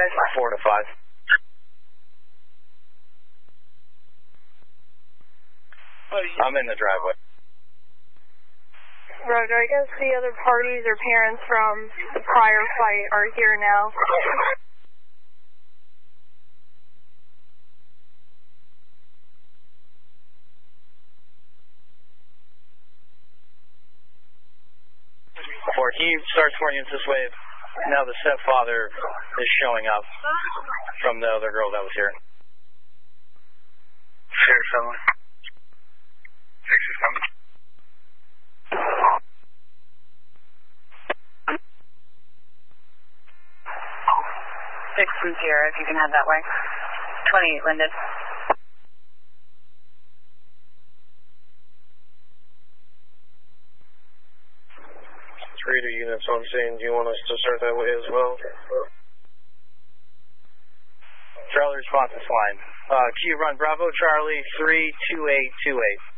guys? 4 to 5. I'm in the driveway. Roger, I guess the other parties or parents from the prior fight are here now. 4, he starts 4 units this way. Now the stepfather is showing up from the other girl that was here. Share someone. 6 is coming. Six from Sierra, if you can head that way. 28, Linden. Raider units, so I'm saying, do you want us to start that way as well? Charlie response is fine. Q run Bravo Charlie 32828.